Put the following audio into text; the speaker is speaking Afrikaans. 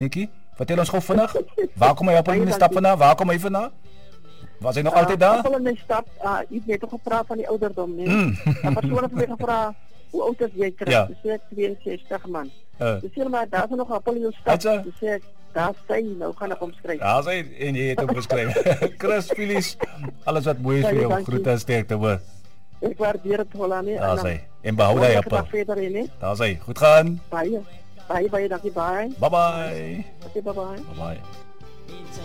Nikki, vertel ons gou vinnig. Waar kom hy op in die stap vandaan? Waar kom hy vandaan? Was hy nog altyd daar? Appel in die stad, jy het toch gepraat van die ouderdom, nee. En persoon het my gevra, hoe oud is jy terug? Ja. Toen sê ek 62 man. Toen sê maar, daar is nog appel in jou stad. Toen sê ek, daar sy, nou gaan ek omskryf. Daar sy, en jy het hom beskryf. Chris, Filies, alles wat mooi is vir jou, groete en sterkte hoor. Ek waardeer het Holland, nee. Daar sy, en behoud hy appel. Daar sy, goed gaan. Baie, dankie, bye. Bye bye. Okay, bye bye. Bye bye.